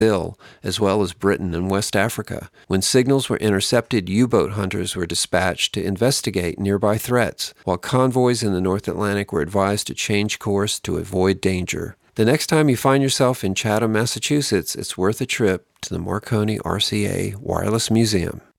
Brazil, as well as Britain and West Africa. When signals were intercepted, U-boat hunters were dispatched to investigate nearby threats, while convoys in the North Atlantic were advised to change course to avoid danger. The next time you find yourself in Chatham, Massachusetts, it's worth a trip to the Marconi RCA Wireless Museum.